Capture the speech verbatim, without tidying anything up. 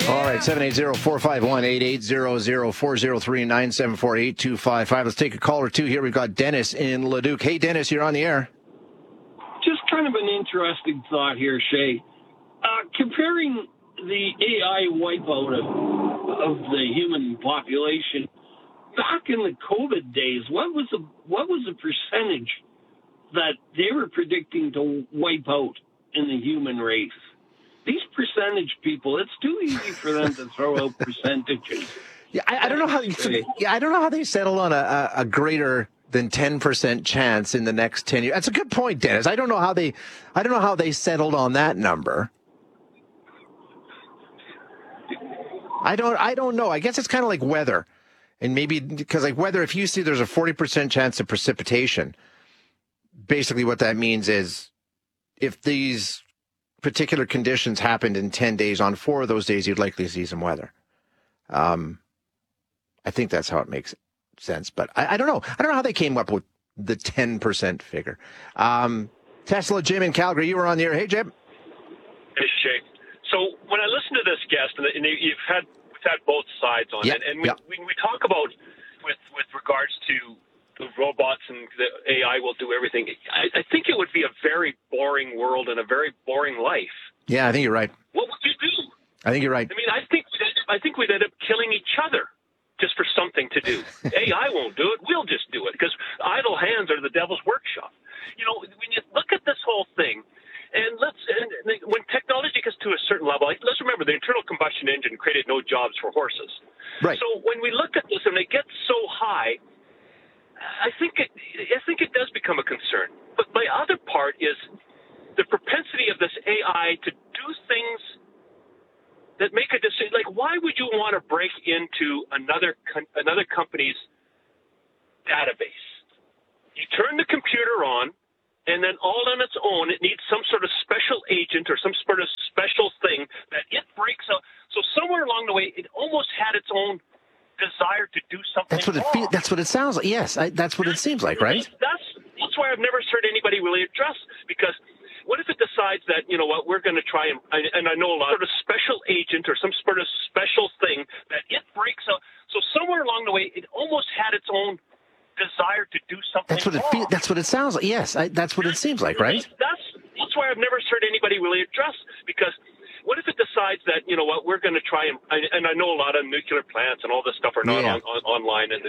All right, seven eight zero, four five one, eight eight zero zero, four zero three, nine seven four, eight two five five. Let's take a call or two here. We've got Dennis in Leduc. Hey, Dennis, you're on the air. Just kind of an interesting thought here, Shay. Uh, comparing the A I wipeout of, of the human population, back in the COVID days, what was the what was the percentage that they were predicting to wipe out in the human race? These percentage people, it's too easy for them to throw out percentages. Yeah, I, I don't know how. You, yeah, I don't know how they settled on a, a greater than ten percent chance in the next ten years. That's a good point, Dennis. I don't know how they. I don't know how they settled on that number. I don't. I don't know. I guess it's kind of like weather, and maybe because like weather, if you see there's a forty percent chance of precipitation, basically what that means is if these particular conditions happened in ten days, on four of those days, you'd likely see some weather. Um, I think that's how it makes sense, but I, I don't know. I don't know how they came up with the ten percent figure. Um, Tesla Jim in Calgary, you were on the air. Hey, Jim. Hey, Shay. So when I listen to this guest, and you've had we've had both sides on yep. it, and we, yep. we we talk about with with regards to the robots and the A I will do everything. I, I think it would be a very boring world and a very boring life. Yeah, I think you're right. What would you do? I think you're right. I mean, I think I think we'd end up killing each other just for something to do. A I won't do it. We'll just do it because idle hands are the devil's workshop. You know, when you look at this whole thing, and let's and when technology gets to a certain level, like, let's remember the internal combustion engine created no jobs for horses. Right. So when we look at this and it gets so high, I think it, I think it does become a concern. But my other part is the propensity of this A I to do things that make a decision. Like, why would you want to break into another another company's database? You turn the computer on, and then all on its own, it needs some sort of special agent or some sort of special thing that it breaks out. So somewhere along the way, it almost had its own desire to do something. That's what it feels. That's what it sounds like. Yes, I, that's what it seems like, right? That's that's why I've never heard anybody really address, because what if it decides that, you know what, we're going to try and and I know a lot of a special agent or some sort of special thing that it breaks out. So somewhere along the way, it almost had its own desire to do something. That's what it feels. That's what it sounds like. Yes, I, that's what it seems like, right? That's that's why I've never heard anybody really address, because what if it decides that, you know what, we're going to try and, and I know a lot of nuclear plants and all this stuff are not yeah. on, on, online, and